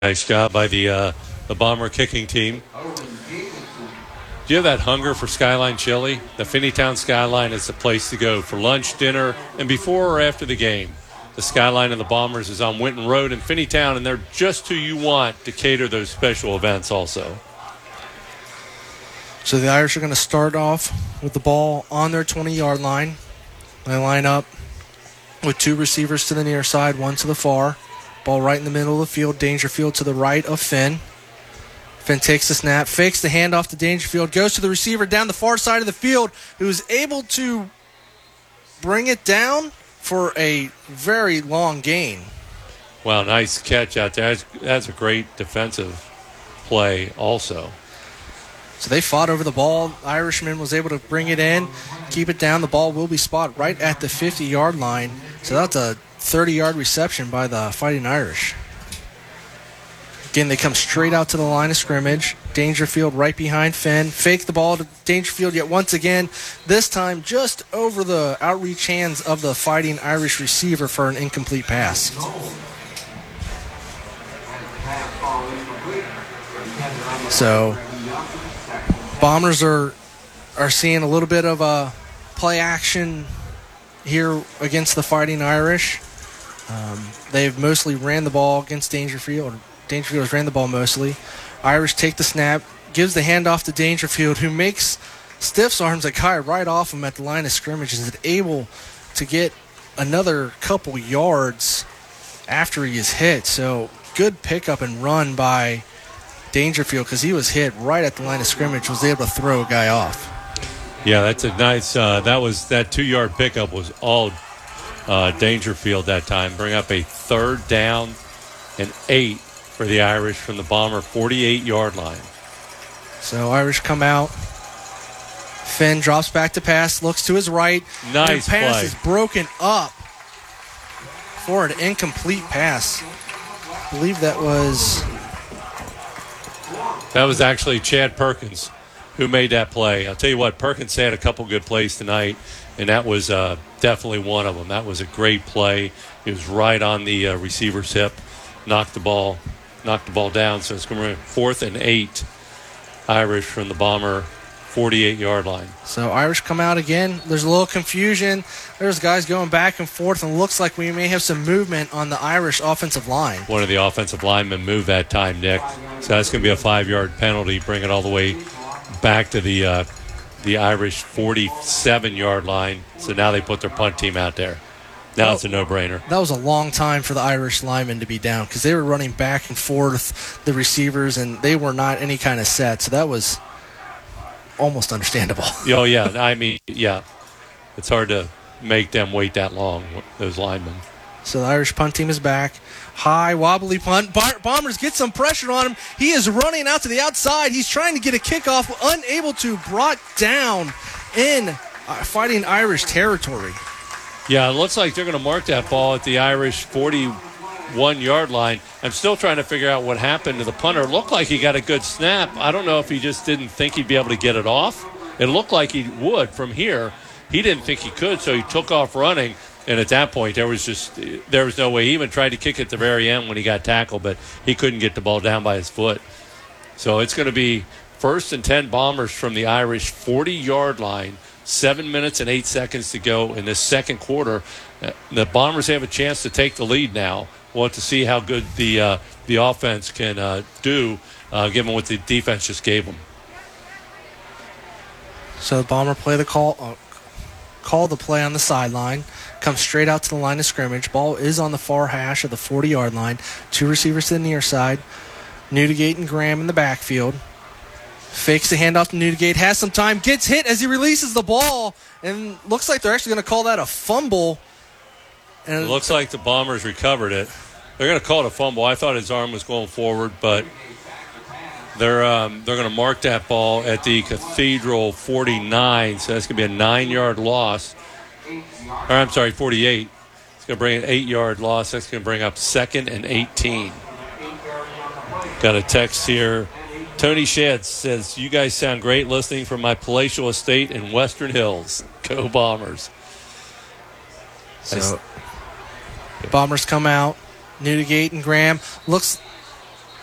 Nice job by the Bomber kicking team. Do you have that hunger for Skyline Chili? The Finneytown Skyline is the place to go for lunch, dinner, and before or after the game. The Skyline of the Bombers is on Winton Road in Finneytown, and they're just who you want to cater those special events also. So the Irish are going to start off with the ball on their 20-yard line. They line up with two receivers to the near side, one to the far. Ball right in the middle of the field. Dangerfield to the right of Finn. Finn takes the snap, fakes the handoff to Dangerfield, goes to the receiver down the far side of the field, who's able to bring it down for a very long gain. Wow, nice catch out there. That's a great defensive play also. So they fought over the ball. Irishman was able to bring it in, keep it down. The ball will be spotted right at the 50-yard line. So that's a 30-yard reception by the Fighting Irish. Again, they come straight out to the line of scrimmage. Dangerfield right behind Finn. Fake the ball to Dangerfield yet once again. This time just over the outreach hands of the Fighting Irish receiver for an incomplete pass. So Bombers are seeing a little bit of a play action here against the Fighting Irish. They've mostly ran the ball against Dangerfield. Dangerfield has ran the ball mostly. Irish take the snap, gives the handoff to Dangerfield, who makes stiffs arms a guy right off him at the line of scrimmage and is able to get another couple yards after he is hit. So good pickup and run by Dangerfield because he was hit right at the line of scrimmage, was able to throw a guy off. Yeah, that's a nice. That 2-yard pickup was all Dangerfield that time. Bring up a 3rd down and 8 for the Irish from the Bomber 48-yard line. So Irish come out. Finn drops back to pass, looks to his right. Nice play. Pass play. is broken up for an incomplete pass. I believe that was actually Chad Perkins who made that play. I'll tell you what, Perkins had a couple good plays tonight, and that was definitely one of them. That was a great play. It was right on the receiver's hip, knocked the ball down. So it's going to be 4th and 8, Irish from the Bomber 48-yard line. So Irish come out again. There's a little confusion. There's guys going back and forth, and looks like we may have some movement on the Irish offensive line. One of the offensive linemen moved that time, Nick. So that's going to be a 5-yard penalty. Bring it all the way back to the Irish 47-yard line. So now they put their punt team out there. Now it's a no-brainer. That was a long time for the Irish linemen to be down because they were running back and forth, the receivers, and they were not any kind of set. So that was almost understandable. Oh, yeah. I mean, yeah. It's hard to make them wait that long, those linemen. So the Irish punt team is back. High, wobbly punt. Bombers get some pressure on him. He is running out to the outside. He's trying to get a kickoff, unable to, brought down in Fighting Irish territory. Yeah, it looks like they're going to mark that ball at the Irish 41-yard line. I'm still trying to figure out what happened to the punter. It looked like he got a good snap. I don't know if he just didn't think he'd be able to get it off. It looked like he would from here. He didn't think he could, so he took off running. And at that point, there was no way. He even tried to kick at the very end when he got tackled, but he couldn't get the ball down by his foot. So it's going to be 1st and 10 Bombers from the Irish 40-yard line. 7 minutes and 8 seconds to go in this second quarter. The Bombers have a chance to take the lead now. We'll have to see how good the offense can do, given what the defense just gave them. So the Bomber play the call the play on the sideline. Comes straight out to the line of scrimmage. Ball is on the far hash of the 40-yard line. Two receivers to the near side. Newdigate and Graham in the backfield. Fakes the handoff to Newdigate. Has some time. Gets hit as he releases the ball. And looks like they're actually going to call that a fumble. And it looks like the Bombers recovered it. They're going to call it a fumble. I thought his arm was going forward, but they're going to mark that ball at the Cathedral 49. So that's going to be a 9-yard loss. Or I'm sorry, 48. It's going to bring an 8-yard loss. That's going to bring up 2nd and 18. Got a text here. Tony Shedd says, "You guys sound great listening from my palatial estate in Western Hills. Go Bombers." So Bombers come out. Newdigate and Graham. Looks